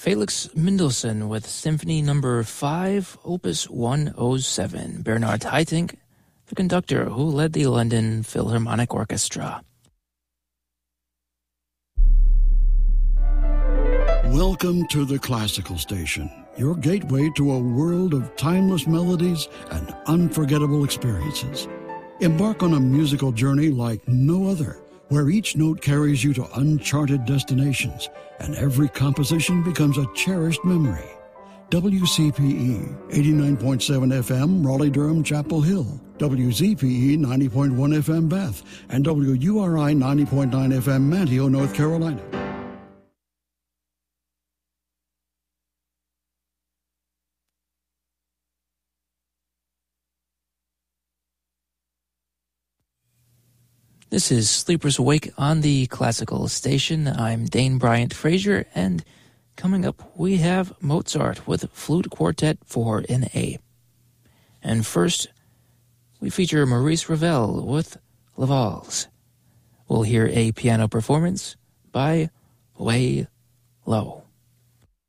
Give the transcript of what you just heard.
Felix Mendelssohn with Symphony No. 5, Opus 107. Bernard Haitink, the conductor who led the London Philharmonic Orchestra. Welcome to the Classical Station, your gateway to a world of timeless melodies and unforgettable experiences. Embark on a musical journey like no other, where each note carries you to uncharted destinations and every composition becomes a cherished memory. WCPE 89.7 FM, Raleigh-Durham, Chapel Hill. WZPE 90.1 FM, Bath. And WURI 90.9 FM, Manteo, North Carolina. This is Sleepers Awake on the Classical Station. I'm Dane Bryant Frazier, and coming up we have Mozart with Flute Quartet for an A. And first, we feature Maurice Ravel with La Valse. We'll hear a piano performance by Way Low.